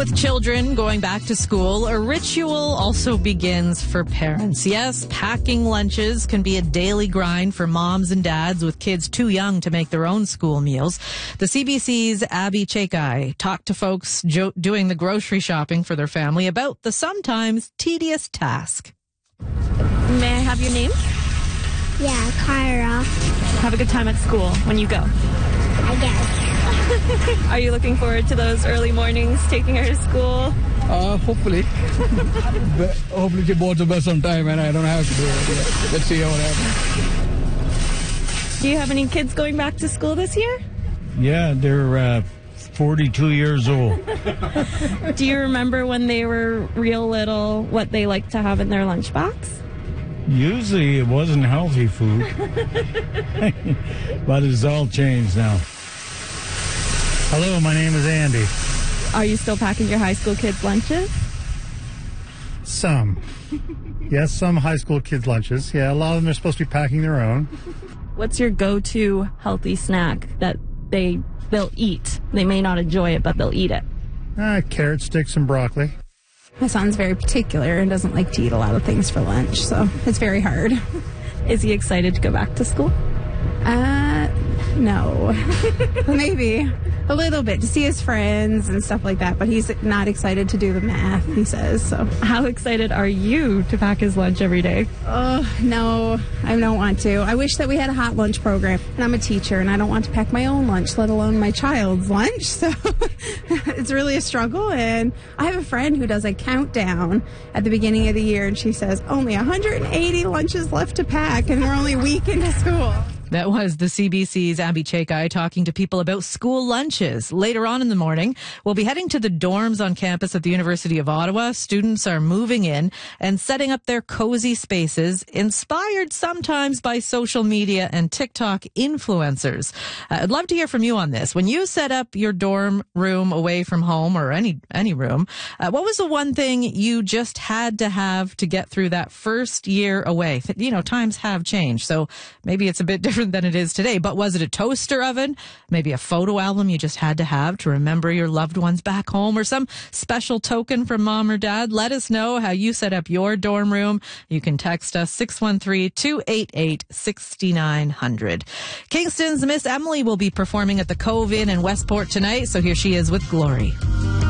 with children going back to school, a ritual also begins for parents. Yes, packing lunches can be a daily grind for moms and dads with kids too young to make their own school meals. The CBC's Abby Chekai talked to folks doing the grocery shopping for their family about the sometimes tedious task. May I have your name? Yeah, Kyra. Have a good time at school when you go. I guess. Are you looking forward to those early mornings taking her to school? Hopefully. But hopefully get bored to bed sometime and I don't have to do it. Yeah. Let's see how it happens. Do you have any kids going back to school this year? Yeah, they're 42 years old. Do you remember when they were real little what they liked to have in their lunchbox? Usually it wasn't healthy food, but it's all changed now. Hello, my name is Andy. Are you still packing your high school kids' lunches? Some. Yes, some high school kids' lunches. Yeah, a lot of them are supposed to be packing their own. What's your go-to healthy snack that they'll eat? They may not enjoy it, but they'll eat it. Carrot sticks and broccoli. My son's very particular and doesn't like to eat a lot of things for lunch, so it's very hard. Is he excited to go back to school? No. Maybe a little bit to see his friends and stuff like that, but he's not excited to do the math, he says. So, how excited are you to pack his lunch every day? No, I don't want to. I wish that we had a hot lunch program, and I'm a teacher, and I don't want to pack my own lunch, let alone my child's lunch. So it's really a struggle. And I have a friend who does a countdown at the beginning of the year, and she says only 180 lunches left to pack, and we're only a week into school. That was the CBC's Abby Chekai talking to people about school lunches. Later on in the morning, we'll be heading to the dorms on campus at the University of Ottawa. Students are moving in and setting up their cozy spaces, inspired sometimes by social media and TikTok influencers. I'd love to hear from you on this. When you set up your dorm room away from home or any room, what was the one thing you just had to have to get through that first year away? You know, times have changed, so maybe it's a bit different than it is today. But was it a toaster oven? Maybe a photo album you just had to have to remember your loved ones back home, or some special token from mom or dad? Let us know how you set up your dorm room. You can text us 613-288-6900. Kingston's Miss Emily will be performing at the Cove Inn in Westport tonight, so here she is with Glory.